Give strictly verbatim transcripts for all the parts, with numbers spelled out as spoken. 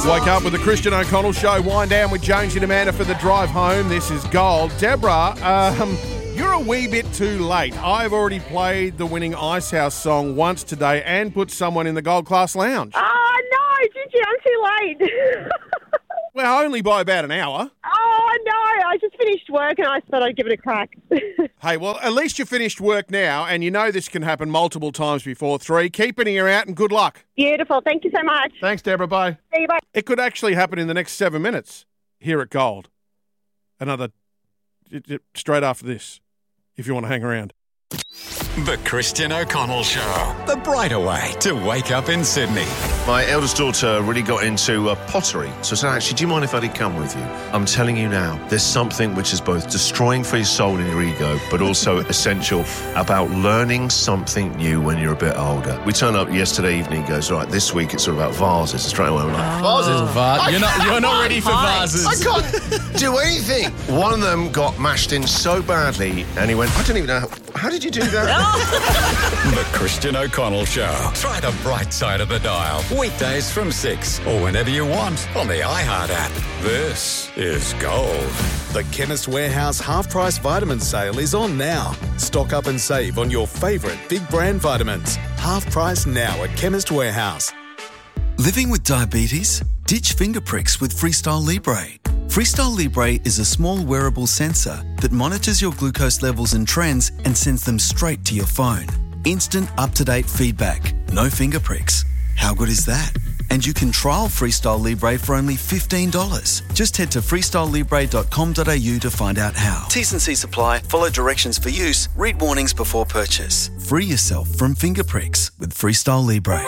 Wake up with the Christian O'Connell Show. Wind down with Jonesy and Amanda for the drive home. This is Gold. Deborah, um, you're a wee bit too late. I've already played the winning Icehouse song once today and put someone in the Gold Class Lounge. Oh, no, did you? I'm too late. Well, only by about an hour. Oh, no, I just finished work and I thought I'd give it a crack. Hey, well, at least you finished work now, and you know this can happen multiple times before three. Keep an ear out and good luck. Beautiful. Thank you so much. Thanks, Deborah. Bye. See you, bye. It could actually happen in the next seven minutes here at Gold. Another, it, it, straight after this, if you want to hang around. The Christian O'Connell Show. The brighter way to wake up in Sydney. My eldest daughter really got into uh, pottery. So I said, actually, do you mind if I did come with you? I'm telling you now, there's something which is both destroying for your soul and your ego, but also essential about learning something new when you're a bit older. We turned up yesterday evening, goes, right, this week it's all about vases. Straight away, I'm like, vases? Oh, va- you're not, you're not ready for vases. I can't do anything. One of them got mashed in so badly, and he went, I don't even know, how, how did you do that? The Christian O'Connell Show. Try the bright side of the dial. Weekdays from six or whenever you want on the iHeart app. This is Gold. The Chemist Warehouse half-price vitamin sale is on now. Stock up and save on your favourite big brand vitamins. Half price now at Chemist Warehouse. Living with diabetes? Ditch finger pricks with Freestyle Libre. Freestyle Libre is a small wearable sensor that monitors your glucose levels and trends and sends them straight to your phone. Instant, up-to-date feedback. No finger pricks. How good is that? And you can trial Freestyle Libre for only fifteen dollars. Just head to freestyle libre dot com dot a u to find out how. T's and C's apply. Follow directions for use. Read warnings before purchase. Free yourself from finger pricks with Freestyle Libre.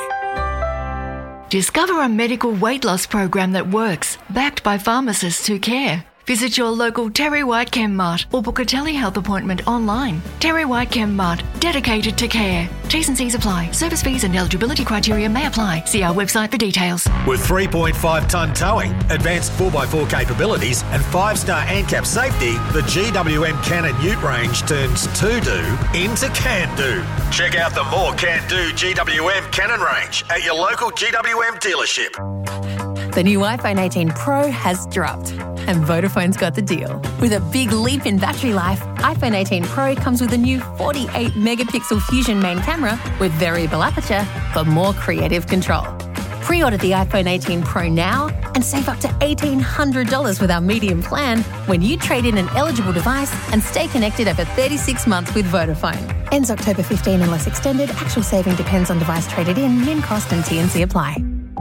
Discover a medical weight loss program that works, backed by pharmacists who care. Visit your local Terry White Chem Mart or book a telehealth appointment online. Terry White Chem Mart, dedicated to care. T's and C's apply. Service fees and eligibility criteria may apply. See our website for details. With three point five tonne towing, advanced four by four capabilities and five star ANCAP safety, the G W M Cannon Ute range turns to-do into can-do. Check out the more can-do G W M Cannon range at your local G W M dealership. The new iPhone eighteen Pro has dropped, and Vodafone's got the deal. With a big leap in battery life, iPhone eighteen Pro comes with a new forty-eight megapixel Fusion main camera with variable aperture for more creative control. Pre-order the iPhone eighteen Pro now and save up to eighteen hundred dollars with our medium plan when you trade in an eligible device and stay connected over thirty-six months with Vodafone. Ends October fifteenth unless extended. Actual saving depends on device traded in. Min cost and T and C apply.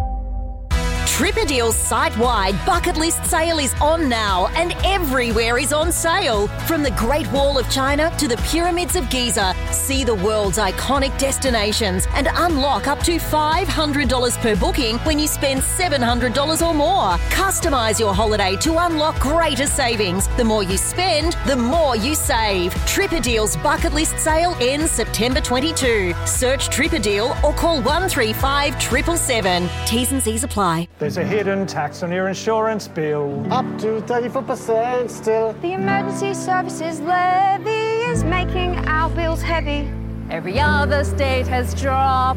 Tripadeal's site-wide bucket list sale is on now and everywhere is on sale. From the Great Wall of China to the Pyramids of Giza, see the world's iconic destinations and unlock up to five hundred dollars per booking when you spend seven hundred dollars or more. Customise your holiday to unlock greater savings. The more you spend, the more you save. Tripadeal's bucket list sale ends September twenty-second. Search Tripadeal or call one three five seven seven seven. T's and C's apply. There's a hidden tax on your insurance bill. Up to thirty-four percent still. The emergency services levy is making our bills heavy. Every other state has dropped